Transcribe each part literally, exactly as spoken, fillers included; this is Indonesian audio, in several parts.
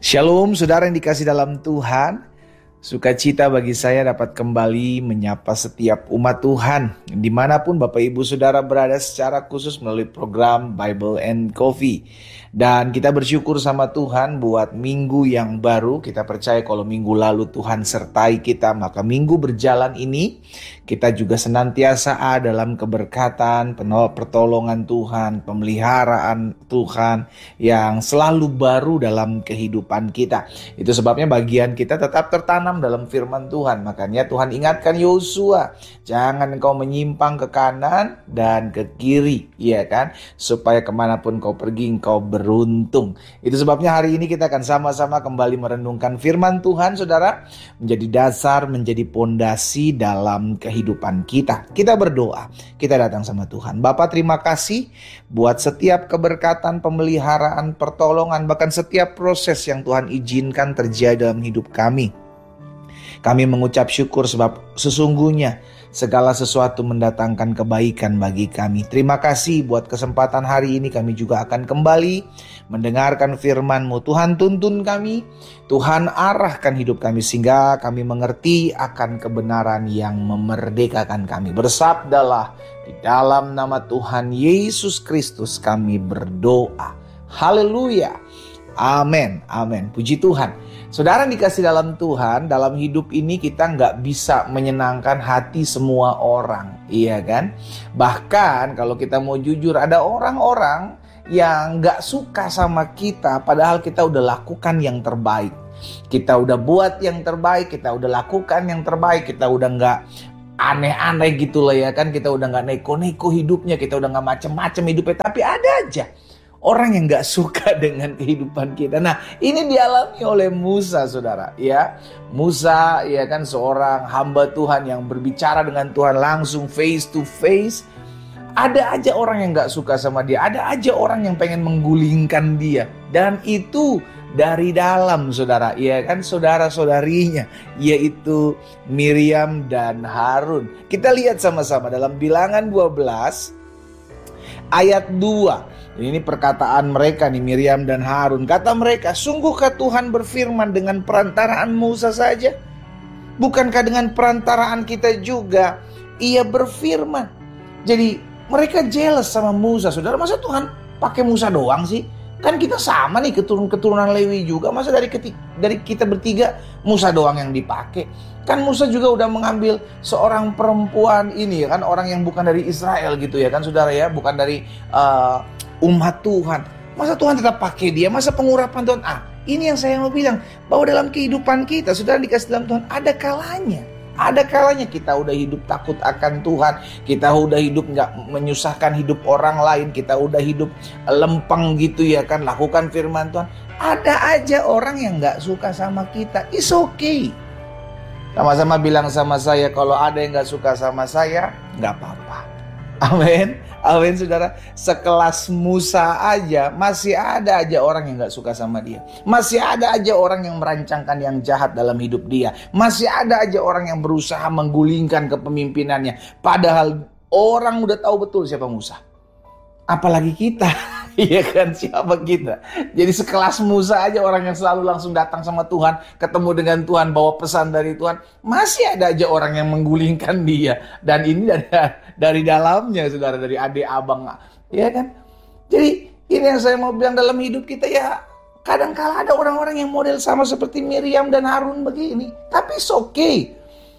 Shalom, saudara yang dikasih dalam Tuhan. Sukacita bagi saya dapat kembali menyapa setiap umat Tuhan dimanapun Bapak Ibu Saudara berada, secara khusus melalui program Bible and Coffee. Dan kita bersyukur sama Tuhan buat minggu yang baru. Kita percaya kalau minggu lalu Tuhan sertai kita, maka minggu berjalan ini kita juga senantiasa ada dalam keberkatan, pertolongan Tuhan, pemeliharaan Tuhan yang selalu baru dalam kehidupan kita. Itu sebabnya bagian kita tetap tertanam dalam firman Tuhan. Makanya Tuhan ingatkan Yosua, jangan engkau menyimpang ke kanan dan ke kiri, ya kan? Supaya kemanapun kau pergi engkau beruntung. Itu sebabnya hari ini kita akan sama-sama kembali merenungkan firman Tuhan, saudara, menjadi dasar, menjadi pondasi dalam kehidupan kita. Kita berdoa, kita datang sama Tuhan. Bapa, terima kasih buat setiap keberkatan, pemeliharaan, pertolongan, bahkan setiap proses yang Tuhan izinkan terjadi dalam hidup kami. Kami mengucap syukur sebab sesungguhnya segala sesuatu mendatangkan kebaikan bagi kami. Terima kasih buat kesempatan hari ini, kami juga akan kembali mendengarkan firman-Mu. Tuhan, tuntun kami, Tuhan arahkan hidup kami sehingga kami mengerti akan kebenaran yang memerdekakan kami. Bersabdalah, di dalam nama Tuhan Yesus Kristus kami berdoa. Haleluya. Amin, amin. Puji Tuhan. Saudara yang dikasih dalam Tuhan, dalam hidup ini kita nggak bisa menyenangkan hati semua orang, iya kan? Bahkan kalau kita mau jujur, ada orang-orang yang nggak suka sama kita, padahal kita udah lakukan yang terbaik. Kita udah buat yang terbaik, kita udah lakukan yang terbaik, kita udah nggak aneh-aneh gitu lah ya kan? Kita udah nggak neko-neko hidupnya, kita udah nggak macem-macem hidupnya, tapi ada aja orang yang gak suka dengan kehidupan kita. Nah, ini dialami oleh Musa, saudara. Ya, Musa, ya kan, seorang hamba Tuhan yang berbicara dengan Tuhan langsung face to face. Ada aja orang yang gak suka sama dia. Ada aja orang yang pengen menggulingkan dia. Dan itu dari dalam, saudara. Ya kan, saudara-saudarinya, yaitu Miriam dan Harun. Kita lihat sama-sama dalam Bilangan dua belas ayat dua. Ini perkataan mereka nih, Miriam dan Harun. Kata mereka, sungguhkah Tuhan berfirman dengan perantaraan Musa saja? Bukankah dengan perantaraan kita juga Ia berfirman? Jadi mereka jealous sama Musa. Saudara, masa Tuhan pakai Musa doang sih? Kan kita sama nih, keturunan-keturunan Lewi juga. Masa dari, keti- dari kita bertiga Musa doang yang dipakai? Kan Musa juga udah mengambil seorang perempuan ini ya kan, orang yang bukan dari Israel gitu ya kan, saudara ya, bukan dari uh, umat Tuhan. Masa Tuhan tetap pakai dia? Masa pengurapan Tuhan? Ah, ini yang saya mau bilang, bahwa dalam kehidupan kita, saudara dikasih dalam Tuhan, ada kalanya. Ada kalanya kita udah hidup takut akan Tuhan, kita udah hidup gak menyusahkan hidup orang lain, kita udah hidup lempeng gitu ya kan, lakukan firman Tuhan. Ada aja orang yang gak suka sama kita. It's okay. Sama-sama bilang sama saya, kalau ada yang gak suka sama saya, gak apa-apa. Amin, amin saudara. Sekelas Musa aja masih ada aja orang yang gak suka sama dia. Masih ada aja orang yang merancangkan yang jahat dalam hidup dia. Masih ada aja orang yang berusaha menggulingkan kepemimpinannya. Padahal orang udah tahu betul siapa Musa. Apalagi kita. Iya kan, siapa kita? Jadi sekelas Musa aja, orang yang selalu langsung datang sama Tuhan, ketemu dengan Tuhan, bawa pesan dari Tuhan, masih ada aja orang yang menggulingkan dia. Dan ini dari, dari dalamnya, saudara, dari adik abang, ya kan? Jadi ini yang saya mau bilang, dalam hidup kita ya kadang-kala ada orang-orang yang model sama seperti Miriam dan Harun begini. Tapi it's okay.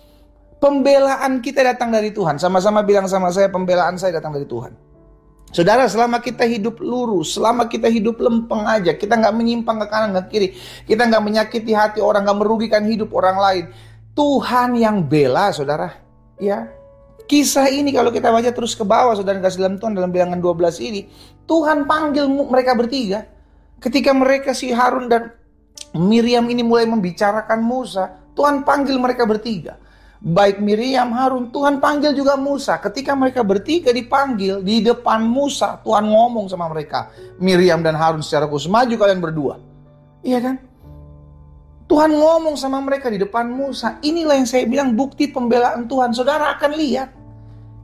Pembelaan kita datang dari Tuhan. Sama-sama bilang sama saya, pembelaan saya datang dari Tuhan. Saudara, selama kita hidup lurus, selama kita hidup lempeng aja, kita gak menyimpang ke kanan ke kiri, kita gak menyakiti hati orang, gak merugikan hidup orang lain, Tuhan yang bela, saudara. Ya, kisah ini kalau kita baca terus ke bawah, saudara kasih dalam Tuhan, dalam Bilangan dua belas ini, Tuhan panggil mereka bertiga. Ketika mereka, si Harun dan Miriam ini mulai membicarakan Musa, Tuhan panggil mereka bertiga. Baik Miriam, Harun, Tuhan panggil juga Musa. Ketika mereka bertiga dipanggil di depan Musa, Tuhan ngomong sama mereka, Miriam dan Harun secara khusus, maju kalian berdua. Iya kan? Tuhan ngomong sama mereka di depan Musa. Inilah yang saya bilang bukti pembelaan Tuhan. Saudara akan lihat.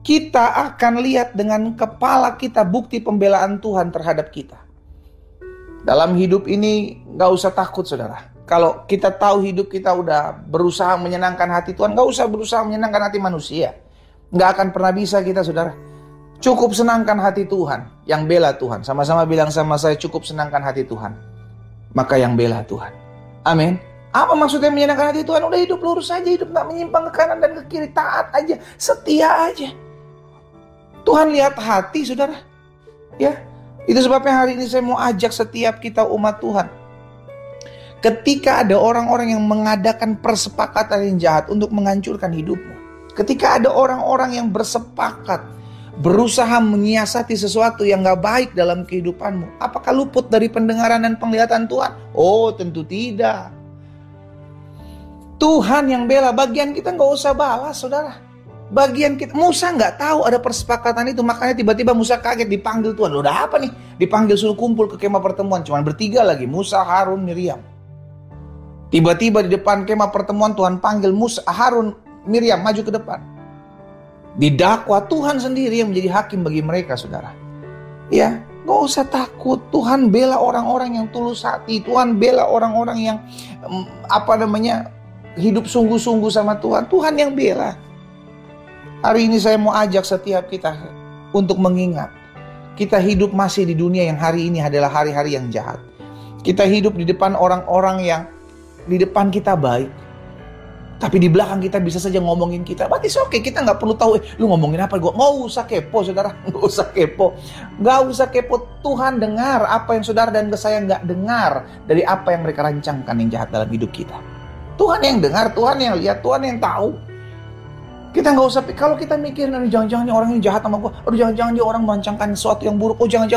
Kita akan lihat dengan kepala kita bukti pembelaan Tuhan terhadap kita. Dalam hidup ini gak usah takut saudara. Kalau kita tahu hidup kita udah berusaha menyenangkan hati Tuhan, gak usah berusaha menyenangkan hati manusia. Gak akan pernah bisa kita saudara. Cukup senangkan hati Tuhan, yang bela Tuhan. Sama-sama bilang sama saya, cukup senangkan hati Tuhan, maka yang bela Tuhan. Amin. Apa maksudnya menyenangkan hati Tuhan? Udah hidup lurus aja, hidup gak menyimpang ke kanan dan ke kiri, taat aja, setia aja. Tuhan lihat hati saudara. Ya, itu sebabnya hari ini saya mau ajak setiap kita umat Tuhan. Ketika ada orang-orang yang mengadakan persepakatan yang jahat untuk menghancurkan hidupmu. Ketika ada orang-orang yang bersepakat, berusaha menyiasati sesuatu yang gak baik dalam kehidupanmu. Apakah luput dari pendengaran dan penglihatan Tuhan? Oh, tentu tidak. Tuhan yang bela, bagian kita gak usah balas saudara. Bagian kita, Musa gak tahu ada persepakatan itu. Makanya tiba-tiba Musa kaget dipanggil Tuhan. Loh, udah apa nih? Dipanggil suruh kumpul ke kemah pertemuan. Cuman bertiga lagi, Musa, Harun, Miriam. Tiba-tiba di depan kemah pertemuan Tuhan panggil Musa, Harun, Miriam maju ke depan. Didakwa Tuhan sendiri yang menjadi hakim bagi mereka saudara. Ya, gak usah takut. Tuhan bela orang-orang yang tulus hati. Tuhan bela orang-orang yang apa namanya hidup sungguh-sungguh sama Tuhan. Tuhan yang bela. Hari ini saya mau ajak setiap kita untuk mengingat, kita hidup masih di dunia yang hari ini adalah hari-hari yang jahat. Kita hidup di depan orang-orang yang di depan kita baik, tapi di belakang kita bisa saja ngomongin kita. Berarti oke, okay. Kita nggak perlu tahu, eh, lu ngomongin apa? Gue nggak usah kepo, saudara. Nggak usah kepo, nggak usah kepo. Tuhan dengar apa yang saudara dan saya nggak dengar dari apa yang mereka rancangkan yang jahat dalam hidup kita. Tuhan yang dengar, Tuhan yang lihat, Tuhan yang tahu. Kita nggak usah. Kalau kita mikirin, jangan-jangan orang ini jahat sama gue, aduh jangan-jangan dia orang merancangkan sesuatu yang buruk, oh jangan-jangan